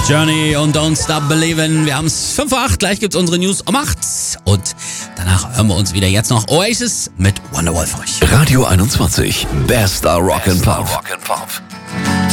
Journey und Don't Stop Believin'. Wir haben es 5:08, gleich gibt's unsere News um 8. Und danach hören wir uns wieder. Jetzt noch Oasis mit Wonderwall für euch. Radio 21, bester Rock and Pop.